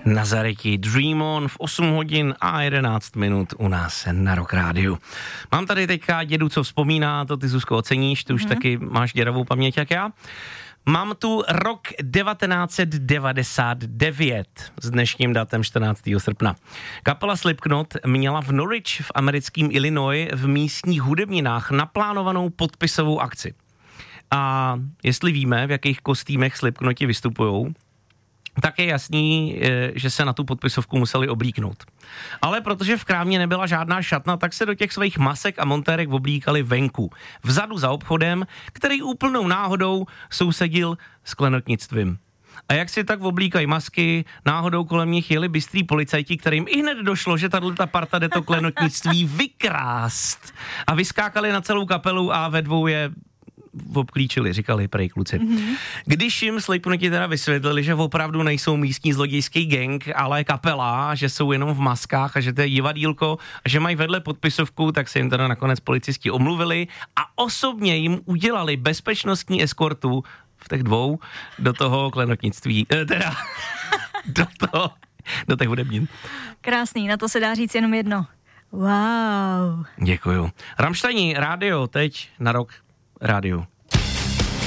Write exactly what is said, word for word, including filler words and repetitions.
Nazareti, Dream On v osm hodin a jedenáct minut u nás na Rock Rádiu. Mám tady teďka dědu, co vzpomíná, to ty, Zuzko, oceníš, ty mm-hmm. už taky máš děravou paměť jak já. Mám tu rok devatenáct set devadesát devět s dnešním datem čtrnáctého srpna. Kapela Slipknot měla v Norwich v americkém Illinois v místních hudebninách naplánovanou podpisovou akci. A jestli víme, v jakých kostýmech Slipknoti vystupujou, tak je jasný, že se na tu podpisovku museli oblíknout. Ale protože v krámě nebyla žádná šatna, tak se do těch svých masek a montérek oblíkali venku. Vzadu za obchodem, který úplnou náhodou sousedil s klenotnictvím. A jak si tak oblíkají masky, náhodou kolem nich jeli bystrý policajti, kterým i hned došlo, že tato parta jde to klenotnictví vykrást. A vyskákali na celou kapelu a ve dvou je obklíčili, říkali prej kluci. Mm-hmm. Když jim Slipknoti teda vysvětlili, že opravdu nejsou místní zlodějský gang, ale kapela, že jsou jenom v maskách a že to je divadýlko a že mají vedle podpisovku, tak se jim teda nakonec policisti omluvili a osobně jim udělali bezpečnostní eskortu v těch dvou do toho klenotnictví, eh, teda do toho, do těch hudebnin. Krásný, na to se dá říct jenom jedno. Wow. Děkuju. Rammsteini, rádio, teď na Rock Rádiu.